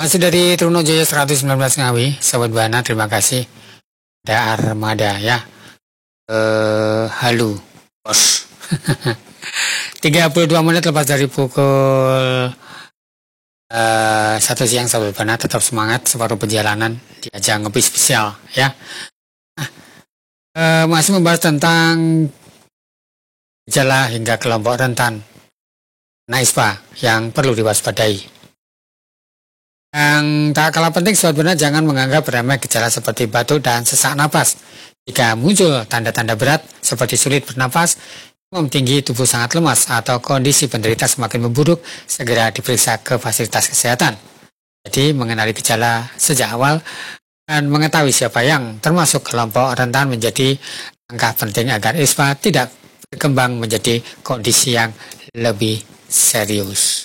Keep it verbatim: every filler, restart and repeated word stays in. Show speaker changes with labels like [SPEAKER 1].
[SPEAKER 1] Masih dari Trunojoyo seratus sembilan belas Ngawi, Sobat Bana, terima kasih. Ada Armada ya. Eh, halo, bos. tiga puluh dua menit lepas dari pukul uh, satu siang, Sobat Bana. Tetap semangat separuh perjalanan di ajang ngopi spesial ya. Nah, uh, masih membahas tentang gejala hingga kelompok rentan NAISPA yang perlu diwaspadai. Yang tak kalah penting, Sobat Bana, jangan menganggap remeh gejala seperti batuk dan sesak napas. Jika muncul tanda-tanda berat seperti sulit bernapas, demam tinggi, tubuh sangat lemas, atau kondisi penderita semakin memburuk, segera diperiksa ke fasilitas kesehatan. Jadi mengenali gejala sejak awal dan mengetahui siapa yang termasuk kelompok rentan menjadi langkah penting agar I S P A tidak berkembang menjadi kondisi yang lebih serius.